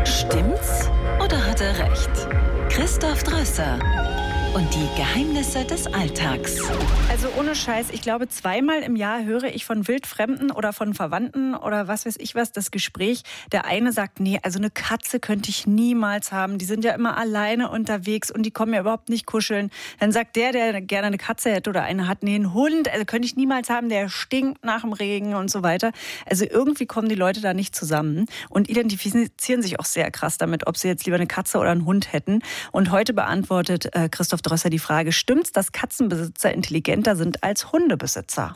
Stimmt's oder hat er recht? Christoph Drösser und die Geheimnisse des Alltags. Also ohne Scheiß, ich glaube, 2-mal im Jahr höre ich von Wildfremden oder von Verwandten oder was weiß ich was, das Gespräch. Der eine sagt, nee, also eine Katze könnte ich niemals haben. Die sind ja immer alleine unterwegs und die kommen ja überhaupt nicht kuscheln. Dann sagt der gerne eine Katze hätte oder eine hat, nee, einen Hund, also könnte ich niemals haben, der stinkt nach dem Regen und so weiter. Also irgendwie kommen die Leute da nicht zusammen und identifizieren sich auch sehr krass damit, ob sie jetzt lieber eine Katze oder einen Hund hätten. Und heute beantwortet Christoph Drösser die Frage, stimmt's, dass Katzenbesitzer intelligenter sind als Hundebesitzer?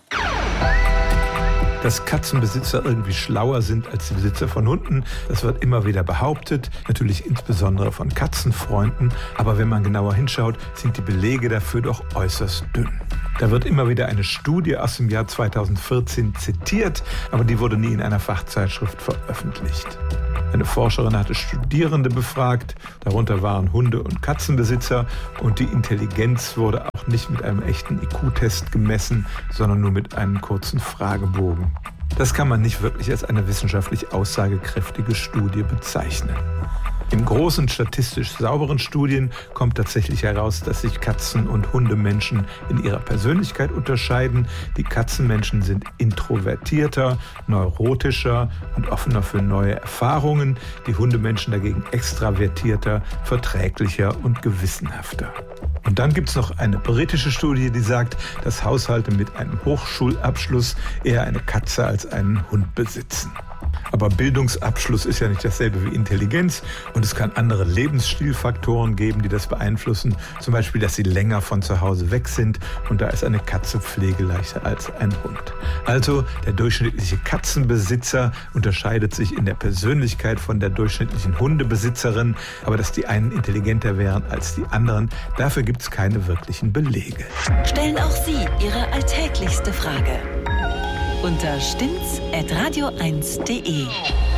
Dass Katzenbesitzer irgendwie schlauer sind als die Besitzer von Hunden, das wird immer wieder behauptet, natürlich insbesondere von Katzenfreunden. Aber wenn man genauer hinschaut, sind die Belege dafür doch äußerst dünn. Da wird immer wieder eine Studie aus dem Jahr 2014 zitiert, aber die wurde nie in einer Fachzeitschrift veröffentlicht. Eine Forscherin hatte Studierende befragt, darunter waren Hunde- und Katzenbesitzer, und die Intelligenz wurde auch nicht mit einem echten IQ-Test gemessen, sondern nur mit einem kurzen Fragebogen. Das kann man nicht wirklich als eine wissenschaftlich aussagekräftige Studie bezeichnen. In großen, statistisch sauberen Studien kommt tatsächlich heraus, dass sich Katzen- und Hundemenschen in ihrer Persönlichkeit unterscheiden. Die Katzenmenschen sind introvertierter, neurotischer und offener für neue Erfahrungen. Die Hundemenschen dagegen extravertierter, verträglicher und gewissenhafter. Und dann gibt es noch eine britische Studie, die sagt, dass Haushalte mit einem Hochschulabschluss eher eine Katze als einen Hund besitzen. Aber Bildungsabschluss ist ja nicht dasselbe wie Intelligenz, und es kann andere Lebensstilfaktoren geben, die das beeinflussen. Zum Beispiel, dass sie länger von zu Hause weg sind, und da ist eine Katze pflegeleichter als ein Hund. Also der durchschnittliche Katzenbesitzer unterscheidet sich in der Persönlichkeit von der durchschnittlichen Hundebesitzerin, aber dass die einen intelligenter wären als die anderen, dafür gibt es keine wirklichen Belege. Stellen auch Sie Ihre alltäglichste Frage unter stimmt's@radio1.de.